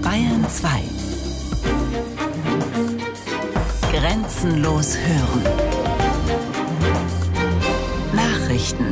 Bayern 2. Grenzenlos hören. Nachrichten.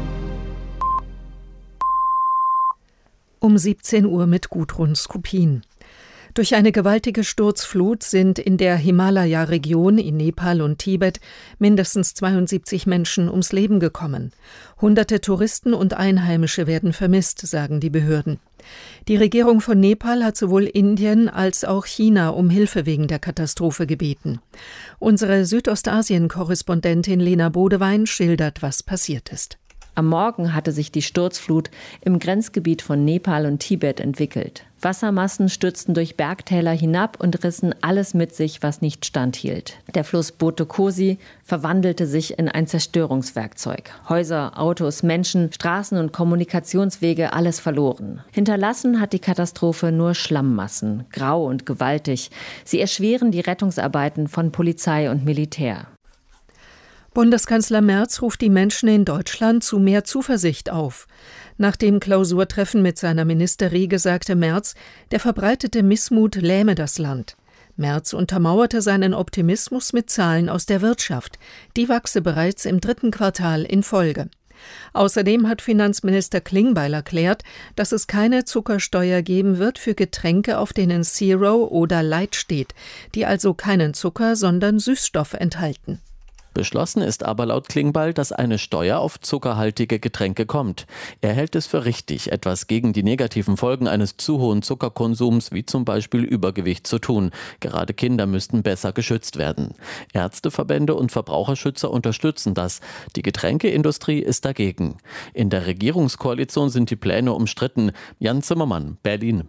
Um 17 Uhr mit Gudrun Skupin. Durch eine gewaltige Sturzflut sind in der Himalaya-Region in Nepal und Tibet mindestens 72 Menschen ums Leben gekommen. Hunderte Touristen und Einheimische werden vermisst, sagen die Behörden. Die Regierung von Nepal hat sowohl Indien als auch China um Hilfe wegen der Katastrophe gebeten. Unsere Südostasien-Korrespondentin Lena Bodewein schildert, was passiert ist. Am Morgen hatte sich die Sturzflut im Grenzgebiet von Nepal und Tibet entwickelt. Wassermassen stürzten durch Bergtäler hinab und rissen alles mit sich, was nicht standhielt. Der Fluss Boto Kosi verwandelte sich in ein Zerstörungswerkzeug. Häuser, Autos, Menschen, Straßen und Kommunikationswege, alles verloren. Hinterlassen hat die Katastrophe nur Schlammmassen, grau und gewaltig. Sie erschweren die Rettungsarbeiten von Polizei und Militär. Bundeskanzler Merz ruft die Menschen in Deutschland zu mehr Zuversicht auf. Nach dem Klausurtreffen mit seiner Ministerriege sagte Merz, der verbreitete Missmut lähme das Land. Merz untermauerte seinen Optimismus mit Zahlen aus der Wirtschaft. Die wachse bereits im 3. Quartal in Folge. Außerdem hat Finanzminister Klingbeil erklärt, dass es keine Zuckersteuer geben wird für Getränke, auf denen Zero oder Light steht, die also keinen Zucker, sondern Süßstoff enthalten. Beschlossen ist aber laut Klingbeil, dass eine Steuer auf zuckerhaltige Getränke kommt. Er hält es für richtig, etwas gegen die negativen Folgen eines zu hohen Zuckerkonsums, wie zum Beispiel Übergewicht, zu tun. Gerade Kinder müssten besser geschützt werden. Ärzteverbände und Verbraucherschützer unterstützen das. Die Getränkeindustrie ist dagegen. In der Regierungskoalition sind die Pläne umstritten. Jan Zimmermann, Berlin.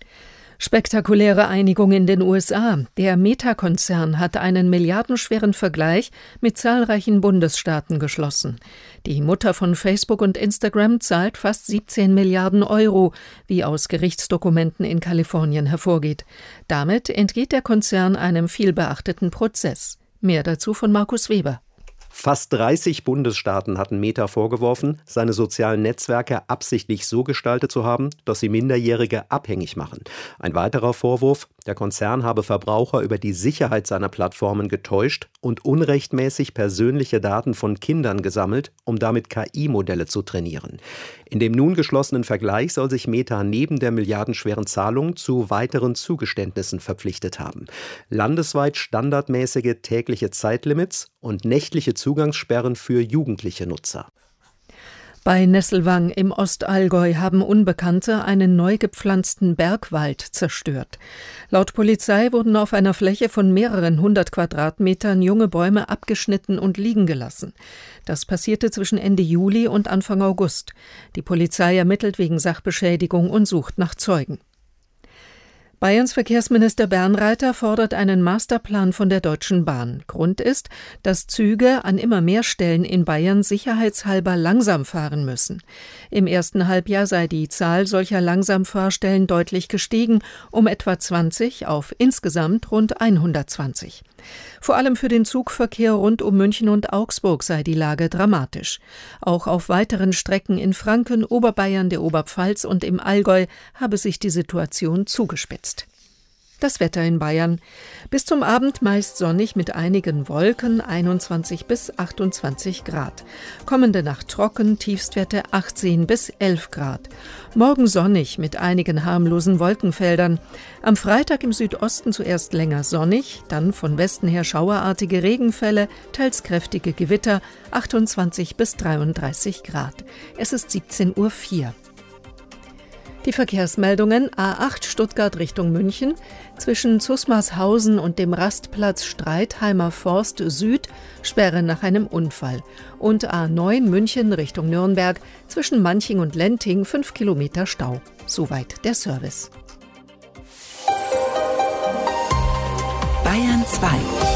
Spektakuläre Einigung in den USA. Der Meta-Konzern hat einen milliardenschweren Vergleich mit zahlreichen Bundesstaaten geschlossen. Die Mutter von Facebook und Instagram zahlt fast 17 Milliarden Euro, wie aus Gerichtsdokumenten in Kalifornien hervorgeht. Damit entgeht der Konzern einem vielbeachteten Prozess. Mehr dazu von Markus Weber. Fast 30 Bundesstaaten hatten Meta vorgeworfen, seine sozialen Netzwerke absichtlich so gestaltet zu haben, dass sie Minderjährige abhängig machen. Ein weiterer Vorwurf, der Konzern habe Verbraucher über die Sicherheit seiner Plattformen getäuscht und unrechtmäßig persönliche Daten von Kindern gesammelt, um damit KI-Modelle zu trainieren. In dem nun geschlossenen Vergleich soll sich Meta neben der milliardenschweren Zahlung zu weiteren Zugeständnissen verpflichtet haben. Landesweit standardmäßige tägliche Zeitlimits und nächtliche Zugangssperren für jugendliche Nutzer. Bei Nesselwang im Ostallgäu haben Unbekannte einen neu gepflanzten Bergwald zerstört. Laut Polizei wurden auf einer Fläche von mehreren 100 Quadratmetern junge Bäume abgeschnitten und liegen gelassen. Das passierte zwischen Ende Juli und Anfang August. Die Polizei ermittelt wegen Sachbeschädigung und sucht nach Zeugen. Bayerns Verkehrsminister Bernreiter fordert einen Masterplan von der Deutschen Bahn. Grund ist, dass Züge an immer mehr Stellen in Bayern sicherheitshalber langsam fahren müssen. Im ersten Halbjahr sei die Zahl solcher Langsamfahrstellen deutlich gestiegen, um etwa 20 auf insgesamt rund 120. Vor allem für den Zugverkehr rund um München und Augsburg sei die Lage dramatisch. Auch auf weiteren Strecken in Franken, Oberbayern, der Oberpfalz und im Allgäu habe sich die Situation zugespitzt. Das Wetter in Bayern. Bis zum Abend meist sonnig mit einigen Wolken, 21 bis 28 Grad. Kommende Nacht trocken, Tiefstwerte 18 bis 11 Grad. Morgen sonnig mit einigen harmlosen Wolkenfeldern. Am Freitag im Südosten zuerst länger sonnig, dann von Westen her schauerartige Regenfälle, teils kräftige Gewitter, 28 bis 33 Grad. Es ist 17:04 Uhr. Die Verkehrsmeldungen: A8 Stuttgart Richtung München, zwischen Zusmarshausen und dem Rastplatz Streitheimer Forst Süd, Sperre nach einem Unfall. Und A9 München Richtung Nürnberg, zwischen Manching und Lenting 5 Kilometer Stau. Soweit der Service. Bayern 2.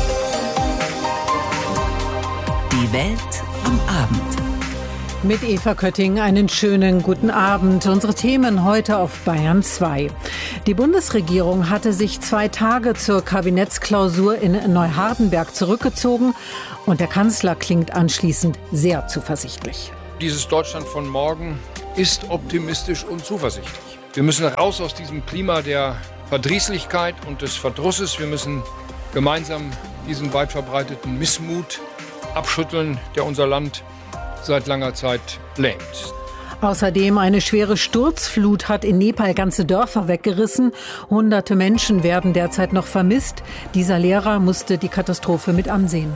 Die Welt am Abend. Mit Eva Kötting einen schönen guten Abend. Unsere Themen heute auf Bayern 2. Die Bundesregierung hatte sich 2 Tage zur Kabinettsklausur in Neuhardenberg zurückgezogen und der Kanzler klingt anschließend sehr zuversichtlich. Dieses Deutschland von morgen ist optimistisch und zuversichtlich. Wir müssen raus aus diesem Klima der Verdrießlichkeit und des Verdrusses. Wir müssen gemeinsam diesen weit verbreiteten Missmut abschütteln, der unser Land seit langer Zeit lähmt. Außerdem eine schwere Sturzflut hat in Nepal ganze Dörfer weggerissen. Hunderte Menschen werden derzeit noch vermisst. Dieser Lehrer musste die Katastrophe mit ansehen.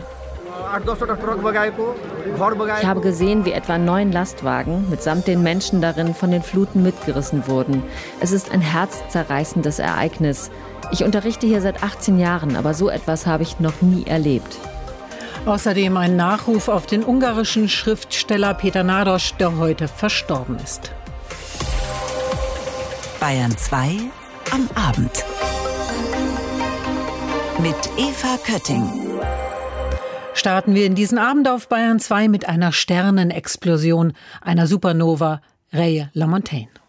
Ich habe gesehen, wie etwa 9 Lastwagen mitsamt den Menschen darin von den Fluten mitgerissen wurden. Es ist ein herzzerreißendes Ereignis. Ich unterrichte hier seit 18 Jahren, aber so etwas habe ich noch nie erlebt. Außerdem ein Nachruf auf den ungarischen Schriftsteller Peter Nádas, der heute verstorben ist. Bayern 2 am Abend. Mit Eva Kötting. Starten wir in diesen Abend auf Bayern 2 mit einer Sternenexplosion, einer Supernova, Ray LaMontagne.